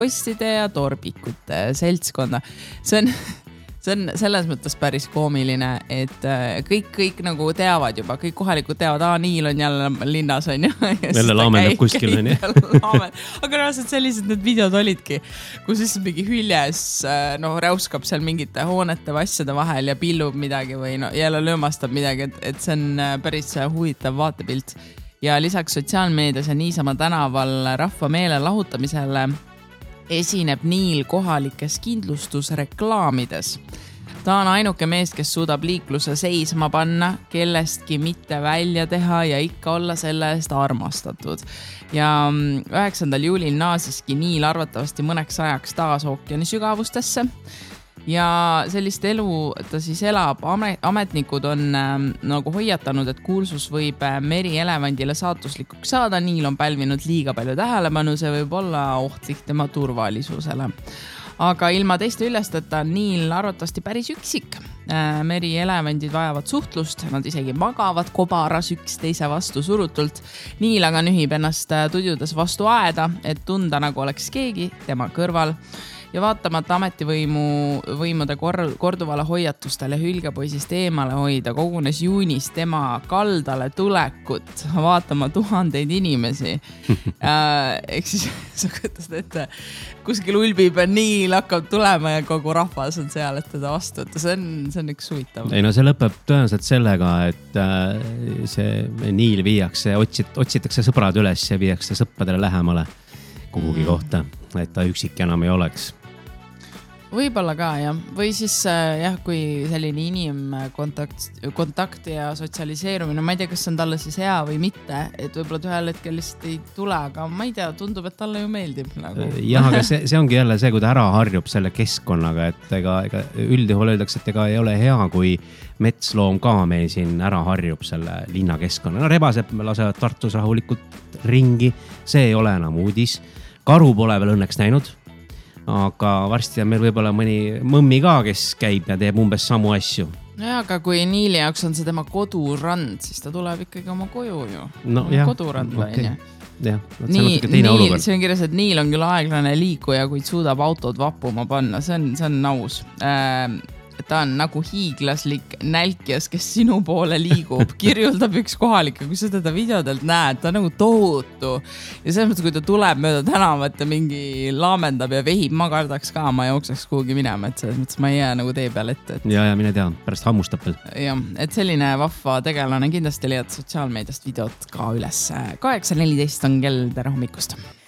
postide ja torbikute seltskonda. See on selles mõttes päris koomiline, et kõik nagu teavad juba, kõik kohalikud teavad, Niil on jälle linnas on ju. Jälle laamendab kuskil on ju. Aga reaalselt sellised need videod olidki, kus siis mingi hüljes räuskab seal mingite hoonete või asjade vahel ja pillub midagi või jälle löömastab midagi, et see on päris huvitav vaatepilt. Ja lisaks sotsiaalmeedias ja niisama tänaval rahva meele lahutamisele esineb Niil kohalikes kindlustusreklaamides. Ta on ainuke mees, kes suudab liikluse seisma panna, kellestki mitte välja teha ja ikka olla selle eest armastatud. Ja 9. juulil naasiski Niil arvatavasti mõneks ajaks taas ookeani sügavustesse. Ja sellist elu ta siis elab. Ametnikud on nagu hoiatanud, et kuulsus võib merielevandile saatuslikuks saada. Niil on pälvinud liiga palju tähelepanu, see võib olla ohtlik tema turvalisusele. Aga ilma teiste ülesteta Niil arvatavasti päris üksik. Merielevandid vajavad suhtlust, nad isegi magavad kobaras üksteise vastu surutult. Niil aga nühib ennast tudjudes vastu aeda, et tunda nagu oleks keegi tema kõrval. Ja vaatamata ametivõimude korduvale hoiatustele hülgepoisist eemale hoida, kogunes juunis tema kaldale tulekut vaatama tuhandeid inimesi. Ehk siis sa kõtast, et kuskil ulbib ja Niil hakkab tulema ja kogu rahvas on seal, et teda vastu. See on üks huvitav. Ei, see lõpeb tõenäoliselt sellega, et see Niil viiakse, otsitakse sõbrad üles ja viiakse sõpradele lähemale kuhugi kohta, et ta üksik enam ei oleks. Võib-olla ka, jah. Või siis, kui selline inimkontakt ja sotsialiseerumine, ma ei tea, kas on talle siis hea või mitte, et võib-olla ühel hetkel lihtsalt ei tule, aga ma ei tea, tundub, et talle ju meeldib. Nagu. Jah, aga see ongi jälle see, kui ta ära harjub selle keskkonnaga, et ega üldjuhul öeldakse, et ega ei ole hea, kui metsloom ka meil siin ära harjub selle linnakeskkonna. Rebased lasevad Tartus rahulikult ringi, see ei ole enam uudis. Karu pole veel õnneks näinud. Aga varsti on meil võib-olla mõni mõmmi ka, kes käib ja teeb umbes samu asju. Ja, aga kui Niili jaoks on see tema kodurand, siis ta tuleb ikkagi oma koju ju. Kodurand või jah, see on natuke teine olukord. See on kirjas, et Niil on küll aeglane liikuja, kuid suudab autod vappuma panna. See on naus. Ta on nagu hiiglaslik nälkjas, kes sinu poole liigub, kirjuldab üks kohalik, kui sa teda videodelt näed, ta on nagu tohutu. Ja selles mõttes, kui ta tuleb mööda tänavat ja mingi laamendab ja vehib, ma kardaks ka, ma jookseks kuhugi minema, et selles mõttes ma ei jää nagu tee peal ette. Ja mine tea, pärast hammustab veel. Ja, et selline vahva tegelane kindlasti leiad sotsiaalmeediast videot ka üles. 8.14 on kell tere hommikust.